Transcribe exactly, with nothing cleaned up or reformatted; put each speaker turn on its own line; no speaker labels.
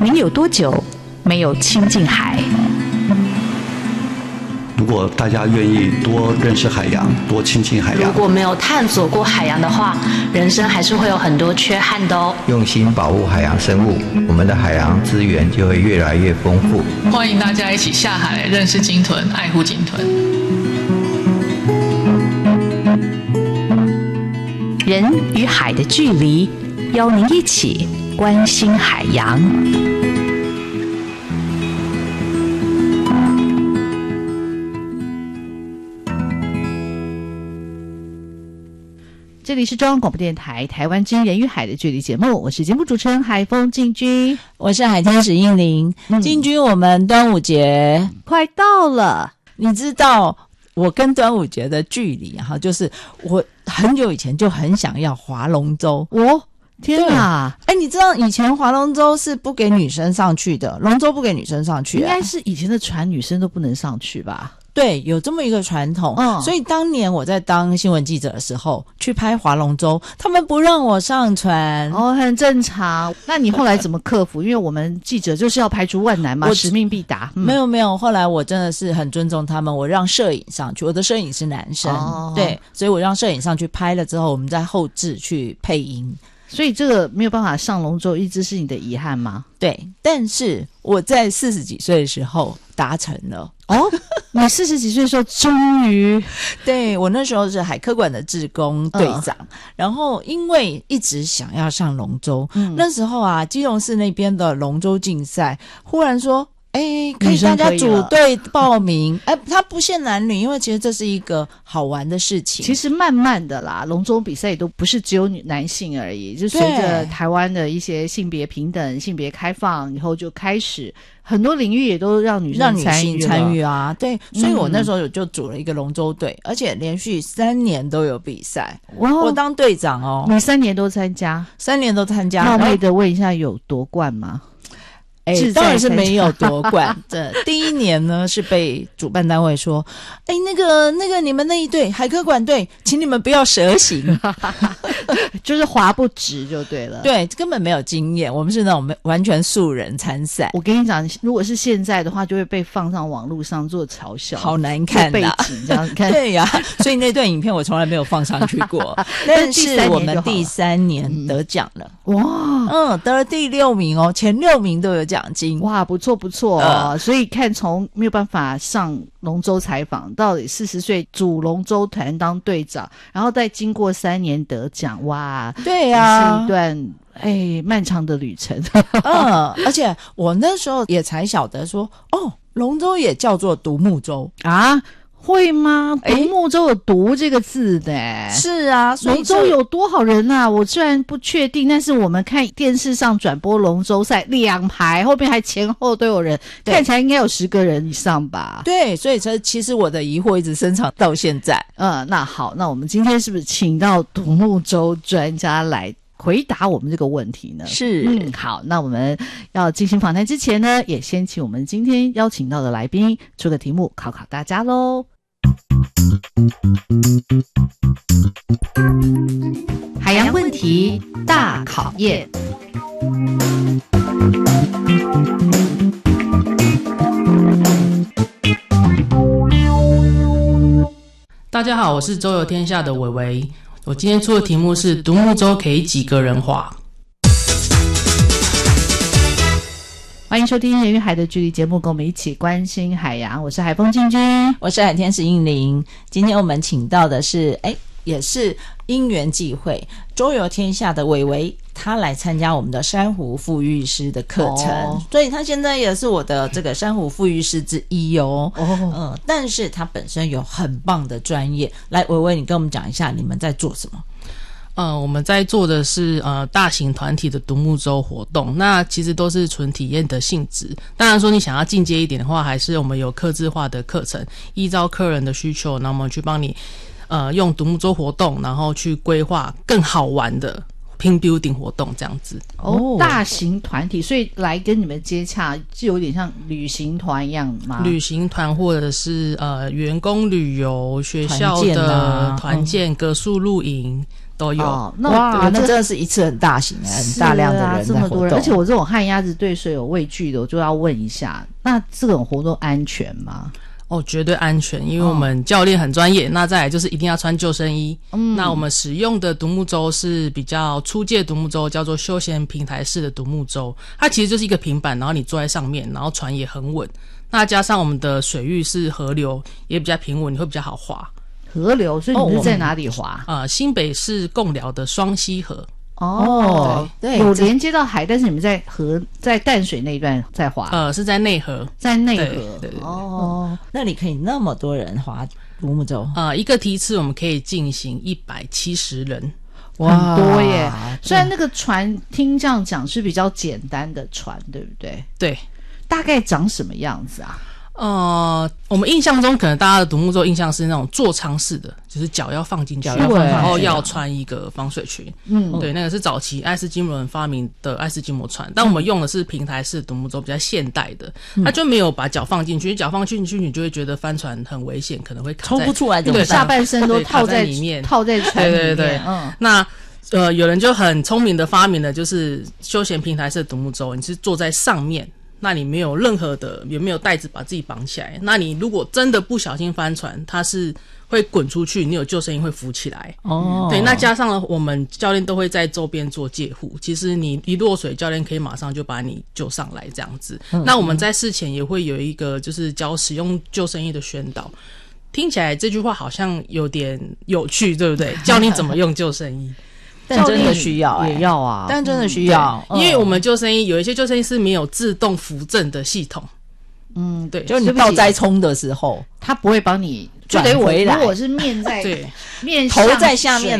您有多久没有亲近海？
如果大家愿意多认识海洋，多亲近海洋，
如果没有探索过海洋的话，人生还是会有很多缺憾的哦。
用心保护海洋生物，我们的海洋资源就会越来越丰富。
欢迎大家一起下海认识鲸豚，爱护鲸豚。
人与海的距离，邀您一起关心海洋。这里是中央广播电台台湾之人与海的距离节目，我是节目主持人海风静君，
我是海天使英灵。静君，我们端午节
快到了，
你知道我跟端午节的距离哈，就是我很久以前就很想要划龙舟。
哦，天哪！
哎，你知道以前划龙舟是不给女生上去的，龙舟不给女生上去、啊，
应该是以前的船女生都不能上去吧？
对，有这么一个传统、嗯、所以当年我在当新闻记者的时候去拍划龙舟，他们不让我上船。
哦，很正常。那你后来怎么克服？因为我们记者就是要排除万难嘛，使命必达、嗯、
没有没有，后来我真的是很尊重他们，我让摄影上去，我的摄影是男生、哦、对，所以我让摄影上去拍了之后，我们在后制去配音。
所以这个没有办法上龙舟一直是你的遗憾吗？
对，但是我在四十几岁的时候达成了。
哦，你四十几岁的时候终于
对，我那时候是海科馆的志工队长、嗯、然后因为一直想要上龙舟、嗯、那时候啊基隆市那边的龙舟竞赛忽然说哎，可以大家组队报名。哎，它不限男女，因为其实这是一个好玩的事情。
其实慢慢的啦，龙舟比赛也都不是只有女男性而已，就随着台湾的一些性别平等、性别开放以后，就开始很多领域也都让女生参与
参与啊。对，所以我那时候就组了一个龙舟队、嗯，而且连续三年都有比赛。哇，我当队长哦，
你三年都参加，
三年都参加。
冒昧的问一下，有夺冠吗？
哎，当然是没有夺冠。这第一年呢，是被主办单位说，哎，那个那个你们那一队海科馆队，请你们不要蛇行，
就是划不直就对了。
对，根本没有经验，我们是那种完全素人参赛。
我跟你讲，如果是现在的话，就会被放上网络上做嘲笑，
好难看的、啊、
背景这样看。
对呀、啊，所以那段影片我从来没有放上去过。但是我们第三年得奖了，
嗯、哇，
嗯，得了第六名哦，前六名都有奖金。
哇，不错不错哦、呃、所以看从没有办法上龙舟采访到底四十岁组龙舟团当队长，然后再经过三年得奖，哇，
对啊，
是一段哎漫长的旅程。
嗯，而且我那时候也才晓得说，哦，龙舟也叫做独木舟
啊。会吗？独木舟有独这个字的、欸、
是啊，
龙舟有多少人啊？我虽然不确定，但是我们看电视上转播龙舟赛，两排后面还前后都有人，看起来应该有十个人以上吧。
对，所以这其实我的疑惑一直深藏到现在。
嗯，那好，那我们今天是不是请到独木舟专家来回答我们这个问题呢？
是，
嗯，好，那我们要进行访谈之前呢，也先请我们今天邀请到的来宾出个题目考考大家咯。海洋问题大考验。
大家好，我是周游天下的伟伟。我今天出的题目是独木舟可以几个人划？
欢迎收听人与海的距离节目，跟我们一起关心海洋。我是海风静君，
我是海天使应灵。今天我们请到的是哎，也是因缘际会周游天下的伟伟，他来参加我们的珊瑚复育师的课程、哦、所以他现在也是我的这个珊瑚复育师之一哦。哦，嗯，但是他本身有很棒的专业。来，伟伟，你跟我们讲一下你们在做什么？
呃，我们在做的是呃大型团体的独木舟活动，那其实都是纯体验的性质。当然说你想要进阶一点的话，还是我们有客制化的课程，依照客人的需求，那我们去帮你呃用独木舟活动，然后去规划更好玩的team building 活动这样子。
哦，大型团体，所以来跟你们接洽就有点像旅行团一样吗？
旅行团或者是呃员工旅游、学校的团建、格宿露营都有。
哦，那
哇，那
这
真的是一次很大型、很大量的人在
是啊，这么多人，
活动。
而且我这种旱鸭子对水有畏惧的，我就要问一下，那这种活动安全吗？
哦，绝对安全，因为我们教练很专业。哦、那再来就是一定要穿救生衣。嗯，那我们使用的独木舟是比较初阶独木舟，叫做休闲平台式的独木舟。它其实就是一个平板，然后你坐在上面，然后船也很稳。那加上我们的水域是河流，也比较平稳，你会比较好滑。
河流，所以你是在哪里滑？
呃，新北市贡寮的双溪河。
哦，对，有连接到海，但是你们在河在淡水那一段在滑，
呃，是在内河，
在内河，
对对对
哦，那里可以那么多人划独木舟，
呃，一个梯次我们可以进行一百七十人，
很多耶。虽然那个船听这样讲是比较简单的船，对不对？
对，
大概长什么样子啊？
呃，我们印象中可能大家的独木舟印象是那种座舱式的，就是脚要放进去，然后要穿一个防水裙。嗯，对，那个是早期爱斯基摩人发明的爱斯基摩船，但我们用的是平台式独木舟，比较现代的，它就没有把脚放进去，脚放进去你就会觉得翻船很危险，可能会卡在
抽不出来，
对，
下半身都套在
里面，
套在船里面。
对对对，嗯，那。呃，有人就很聪明的发明了，就是休闲平台式独木舟，你是坐在上面，那你没有任何的，也没有带子把自己绑起来。那你如果真的不小心翻船，它是会滚出去，你有救生衣会浮起来。哦，对，那加上了我们教练都会在周边做戒护，其实你一落水，教练可以马上就把你救上来这样子。嗯、那我们在事前也会有一个就是教使用救生衣的宣导。听起来这句话好像有点有趣，对不对？教你怎么用救生衣。
但真的需要、欸、
也要啊，
但真的需要，
嗯、因为我们救生衣有一些救生衣是没有自动扶正的系统。嗯，对，
就你倒栽葱的时候，
它不会帮你
转回来。
如果是面在
对
面
头在下面